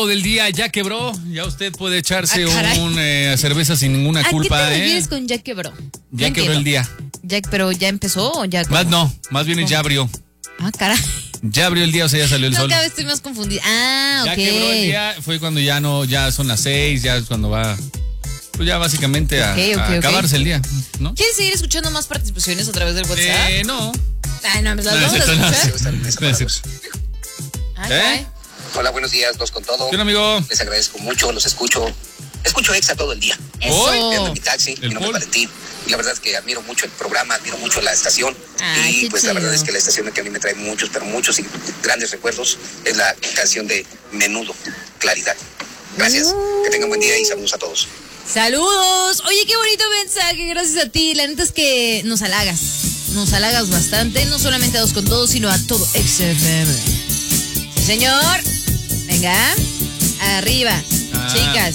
Del día ya quebró, ya usted puede echarse caray. cerveza sin ninguna culpa. ¿A qué te refieres con ya quebró? Ya quebró el día. Pero ya empezó o ya. Más bien ya abrió. Ah, caray. Ya abrió el día, o sea, ya salió el sol. Cada vez estoy más confundida. Ah, ya ok. quebró el día, fue cuando ya son las 6, ya es cuando va, pues ya básicamente a acabarse el día, ¿no? ¿Quieres seguir escuchando más participaciones a través del WhatsApp? No. Ay, no, me las vamos a escuchar. Hola, buenos días, Dos con Todo. ¿Qué onda, amigo? Les agradezco mucho, los escucho. Escucho Exa todo el día. Eso. En mi taxi, mi nombre es Valentín. Y la verdad es que admiro mucho el programa, admiro mucho la estación. Ay, y pues la verdad es que la estación que a mí me trae muchos y grandes recuerdos es la canción de Menudo, Claridad. Gracias, que tengan buen día y saludos a todos. Saludos. Oye, qué bonito mensaje, gracias a ti. La neta es que nos halagas bastante, no solamente a Dos con Todo, sino a todo XFM. Sí, señor. Venga, arriba, chicas.